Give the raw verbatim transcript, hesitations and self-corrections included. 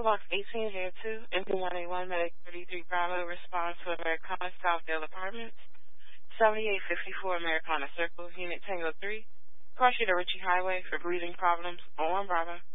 Box eighteen here two, M P one eighty-one, Medic thirty-three Bravo, response to Americana Southdale Apartments, seventy-eight fifty-four Americana Circle, Unit Tango three. Cross you to Ritchie Highway for breathing problems on one Bravo.